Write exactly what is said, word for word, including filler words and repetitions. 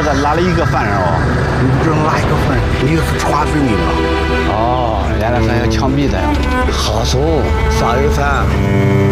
个拉了一个犯人哦。 你不知道拉一个犯人，你是传证的了。 哦，原来还要枪毙的。 好说，啥有噻？